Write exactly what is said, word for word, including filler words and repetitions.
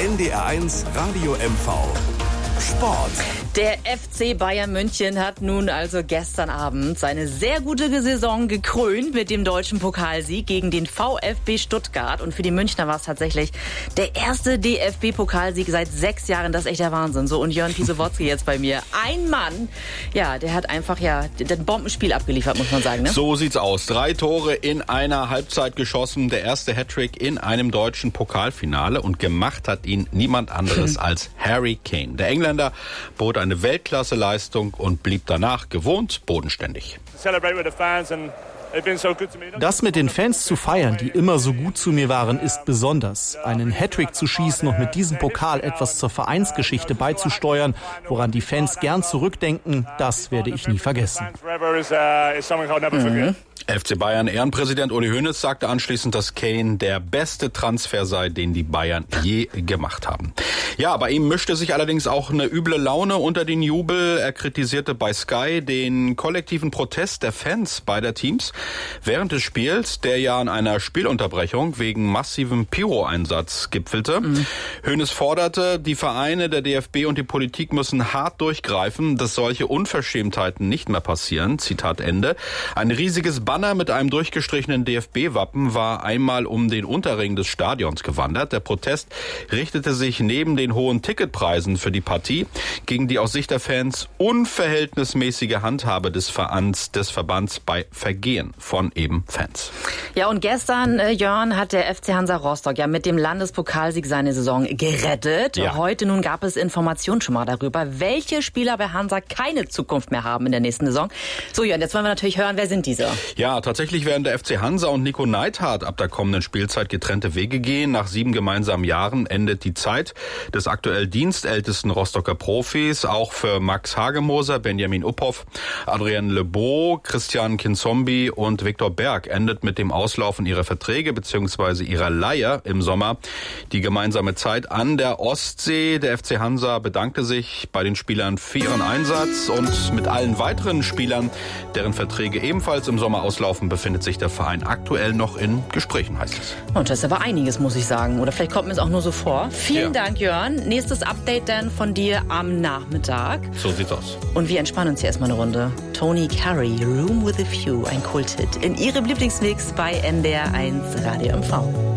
N D R eins Radio M V. Sport. Der F C Bayern München hat nun also gestern Abend seine sehr gute Saison gekrönt mit dem deutschen Pokalsieg gegen den VfB Stuttgart. Und für die Münchner war es tatsächlich der erste D F B-Pokalsieg seit sechs Jahren. Das ist echt der Wahnsinn. So, und Jörn Pisowotzki jetzt bei mir. Ein Mann, ja, der hat einfach ja ein Bombenspiel abgeliefert, muss man sagen. Ne? So sieht's aus. Drei Tore in einer Halbzeit geschossen. Der erste Hattrick in einem deutschen Pokalfinale. Und gemacht hat ihn niemand anderes als Harry Kane. Der Engländer bot eine Weltklasse-Leistung und blieb danach gewohnt bodenständig. Das mit den Fans zu feiern, die immer so gut zu mir waren, ist besonders. Einen Hattrick zu schießen und mit diesem Pokal etwas zur Vereinsgeschichte beizusteuern, woran die Fans gern zurückdenken, das werde ich nie vergessen. Mhm. F C Bayern Ehrenpräsident Uli Hoeneß sagte anschließend, dass Kane der beste Transfer sei, den die Bayern je gemacht haben. Ja, bei ihm mischte sich allerdings auch eine üble Laune unter den Jubel. Er kritisierte bei Sky den kollektiven Protest der Fans beider Teams während des Spiels, der ja an einer Spielunterbrechung wegen massivem Pyro-Einsatz gipfelte. Mhm. Hoeneß forderte, die Vereine, der D F B und die Politik müssen hart durchgreifen, dass solche Unverschämtheiten nicht mehr passieren. Zitat Ende. Ein riesiges Banner mit einem durchgestrichenen D F B-Wappen war einmal um den Unterring des Stadions gewandert. Der Protest richtete sich neben den hohen Ticketpreisen für die Partie gegen die aus Sicht der Fans unverhältnismäßige Handhabe des Vereins, des Verbands bei Vergehen von eben Fans. Ja, und gestern, äh, Jörn, hat der F C Hansa Rostock ja mit dem Landespokalsieg seine Saison gerettet. Ja. Heute nun gab es Informationen schon mal darüber, welche Spieler bei Hansa keine Zukunft mehr haben in der nächsten Saison. So, Jörn, jetzt wollen wir natürlich hören, wer sind diese? Ja, tatsächlich werden der F C Hansa und Nico Neidhardt ab der kommenden Spielzeit getrennte Wege gehen. Nach sieben gemeinsamen Jahren endet die Zeit des aktuell dienstältesten Rostocker Profis. Auch für Max Hagemoser, Benjamin Uphoff, Adrien Lebeau, Christian Kinzombie und Viktor Berg endet mit dem Auslaufen ihrer Verträge bzw. ihrer Leihe im Sommer die gemeinsame Zeit an der Ostsee. Der F C Hansa bedankte sich bei den Spielern für ihren Einsatz und mit allen weiteren Spielern, deren Verträge ebenfalls im Sommer auslaufen, befindet sich der Verein aktuell noch in Gesprächen, heißt es. Und das ist aber einiges, muss ich sagen. Oder vielleicht kommt mir es auch nur so vor. Vielen Ja. Dank, Jörn. Nächstes Update dann von dir am Nachmittag. So sieht's aus. Und wir entspannen uns hier erstmal eine Runde. Tony Carey, Room with a View, ein Kulthit in ihrem Lieblingsmix bei N D R eins Radio M V.